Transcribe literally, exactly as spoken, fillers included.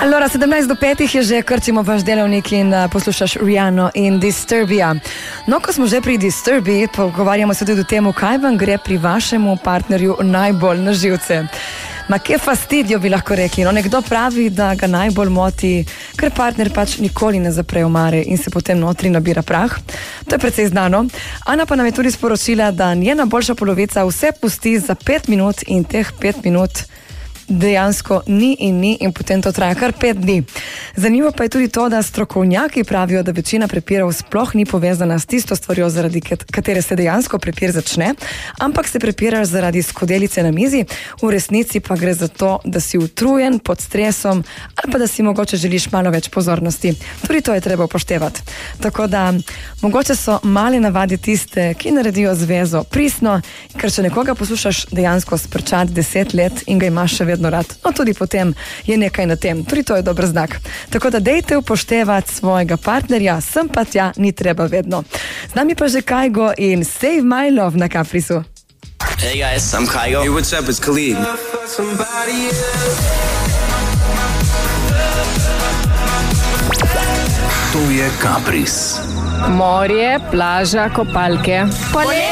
Allora, sedemnajst do petih je že, krčimo vaš delovnik in uh, poslušaš Rihanno in Disturbia. No, ko smo že pri Disturbiji, pogovarjamo se tudi o tem, kaj vam gre pri vašemu partnerju najbolj na živce. Ma kje fastidijo, bi lahko rekli. No, nekdo pravi, da ga najbolj moti, ker partner pač nikoli ne zapre omare in se potem notri nabira prah. To je precej znano. Ana pa nam je tudi sporočila, da njena boljša polovica vse pusti za pet minut in teh pet minut dejansko ni in ni in potem to traja kar pet dni. Zanimivo pa je tudi to, da strokovnjaki pravijo, da večina prepirov sploh ni povezana s tisto stvarjo, zaradi katere se dejansko prepir začne, ampak se prepiraš zaradi skodelice na mizi, v resnici pa gre za to, da si utrujen, pod stresom ali pa da si mogoče želiš malo več pozornosti. Tudi to je treba upoštevati. Tako da mogoče so male navade tiste, ki naredijo zvezo pristno, ker če nekoga poslušaš dejansko sprčati deset let in ga imaš še vedno rad, no tudi potem je nekaj na tem. Tudi to je dober znak. Tako da dejte upoštevati svojega partnerja, sem pa tja, ni treba vedno. Z nami pa že Kajgo in Save My Love na Caprisu. Hey guys, I'm Kaigo. Hey, what's up? It's Khalid. To je Capris. Morje, plaža, kopalke. Poletje!